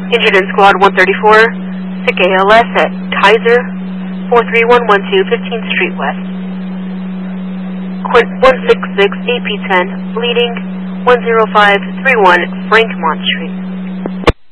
Injured in Squad 134, sick ALS at Kaiser, 43112 15th Street West. Quint 166 AP10, bleeding 10531 Frankmont Street.